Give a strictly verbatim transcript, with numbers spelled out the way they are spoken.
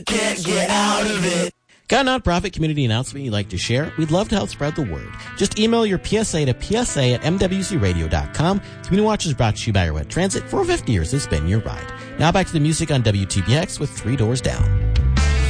Can't get out of it. Got a nonprofit community announcement you'd like to share? We'd love to help spread the word. Just email your P S A to p s a at m w c radio dot com. Community Watch is brought to you by Airway Transit. For fifty years, it's been your ride. Now back to the music on W T B X with Three Doors Down.